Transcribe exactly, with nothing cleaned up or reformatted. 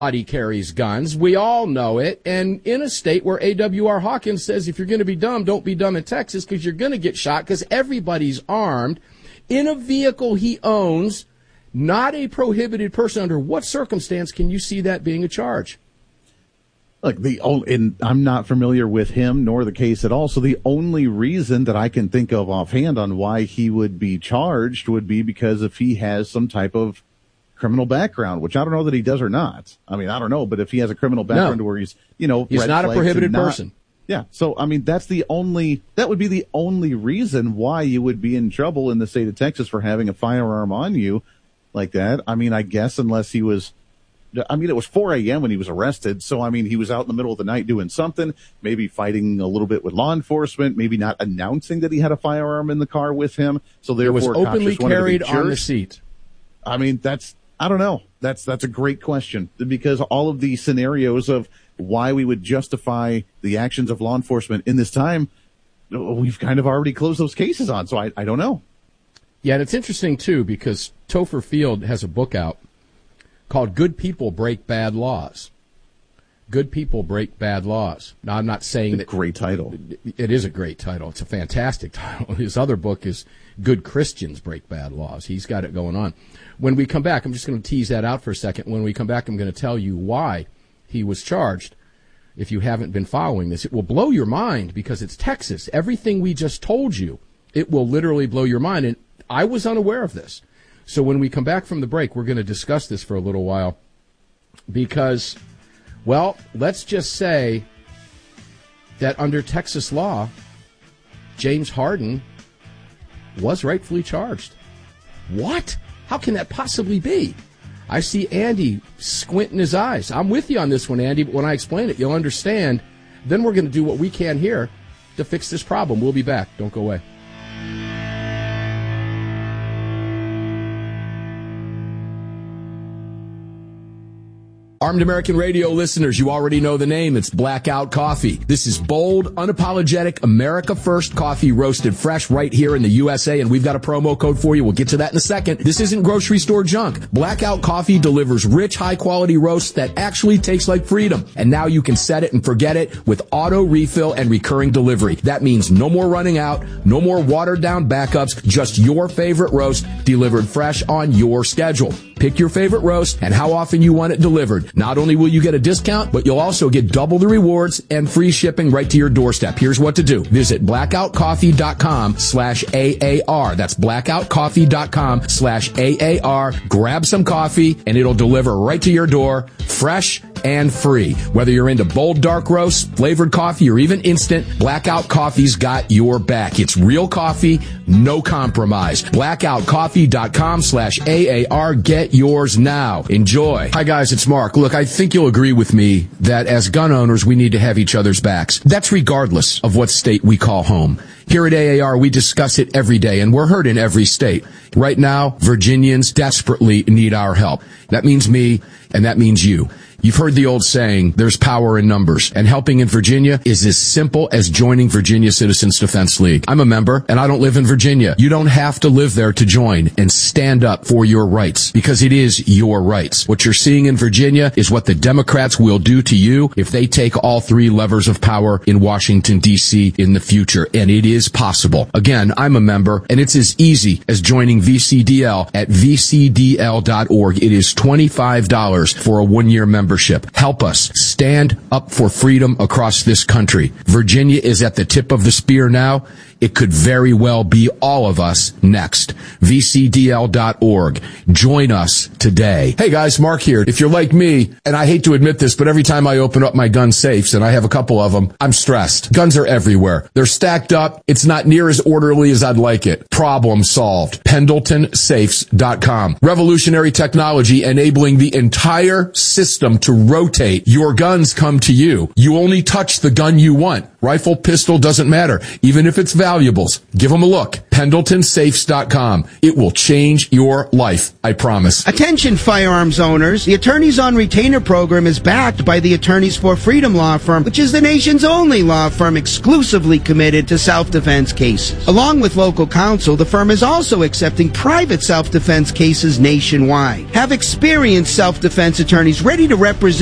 Everybody carries guns. We all know it. And in a state where A W R Hawkins says if you're going to be dumb, don't be dumb in Texas because you're going to get shot because everybody's armed in a vehicle he owns, not a prohibited person. Under what circumstance can you see that being a charge? Look, the only, and I'm not familiar with him nor the case at all. So the only reason that I can think of offhand on why he would be charged would be because if he has some type of criminal background, which I don't know that he does or not. I mean, I don't know, but if he has a criminal background no. where he's, you know, he's not a prohibited not, person. Yeah. So, I mean, that's the only, that would be the only reason why you would be in trouble in the state of Texas for having a firearm on you like that. I mean, I guess unless he was, I mean, it was four a.m. when he was arrested. So, I mean, he was out in the middle of the night doing something, maybe fighting a little bit with law enforcement, maybe not announcing that he had a firearm in the car with him. So therefore, it was openly carried on the seat. I mean, that's, I don't know. That's, that's a great question because all of these scenarios of why we would justify the actions of law enforcement in this time, we've kind of already closed those cases on. So I, I don't know. Yeah. And it's interesting too, because Topher Field has a book out called Good People Break Bad Laws. Good People Break Bad Laws. Now, I'm not saying that... Great title. It is a great title. It's a fantastic title. His other book is Good Christians Break Bad Laws. He's got it going on. When we come back, I'm just going to tease that out for a second. When we come back, I'm going to tell you why he was charged. If you haven't been following this, it will blow your mind because it's Texas. Everything we just told you, it will literally blow your mind. And I was unaware of this. So when we come back from the break, we're going to discuss this for a little while because, well, let's just say that under Texas law, James Harden was rightfully charged. What? How can that possibly be? I see Andy squinting his eyes. I'm with you on this one, Andy, but when I explain it, you'll understand. Then we're going to do what we can here to fix this problem. We'll be back. Don't go away. Armed American Radio listeners, you already know the name. It's Blackout Coffee. This is bold, unapologetic, America First coffee roasted fresh right here in the U S A, and we've got a promo code for you. We'll get to that in a second. This isn't grocery store junk. Blackout Coffee delivers rich, high-quality roasts that actually taste like freedom. And now you can set it and forget it with auto refill and recurring delivery. That means no more running out, no more watered-down backups, just your favorite roast delivered fresh on your schedule. Pick your favorite roast and how often you want it delivered. Not only will you get a discount, but you'll also get double the rewards and free shipping right to your doorstep. Here's what to do. Visit blackoutcoffee.com slash AAR. That's blackoutcoffee.com slash AAR. Grab some coffee and it'll deliver right to your door, fresh and free. Whether you're into bold dark roasts, flavored coffee, or even instant, Blackout Coffee's got your back. It's real coffee, no compromise. blackoutcoffee.com slash AAR. Get yours now. Enjoy. Hi guys, it's Mark. Look, I think you'll agree with me that as gun owners, we need to have each other's backs. That's regardless of what state we call home. Here at A A R, we discuss it every day, and we're heard in every state. Right now, Virginians desperately need our help. That means me, and that means you. You've heard the old saying, there's power in numbers, and helping in Virginia is as simple as joining Virginia Citizens Defense League. I'm a member, and I don't live in Virginia. You don't have to live there to join and stand up for your rights, because it is your rights. What you're seeing in Virginia is what the Democrats will do to you if they take all three levers of power in Washington, D C in the future, and it is possible. Again, I'm a member, and it's as easy as joining V C D L at v c d l dot org. It is twenty-five dollars for a one-year membership. Help us stand up for freedom across this country. Virginia is at the tip of the spear now. It could very well be all of us next. v c d l dot org. Join us today. Hey guys, Mark here. If you're like me, and I hate to admit this, but every time I open up my gun safes, and I have a couple of them, I'm stressed. Guns are everywhere. They're stacked up. It's not near as orderly as I'd like it. Problem solved. Pendleton Safes dot com. Revolutionary technology enabling the entire system to rotate. Your guns come to you. You only touch the gun you want. Rifle, pistol, doesn't matter. Even if it's valuables, give them a look. Pendleton Safes dot com. It will change your life, I promise. Attention firearms owners. The Attorneys on Retainer program is backed by the Attorneys for Freedom law firm, which is the nation's only law firm exclusively committed to self-defense cases. Along with local counsel, the firm is also accepting private self-defense cases nationwide. Have experienced self-defense attorneys ready to represent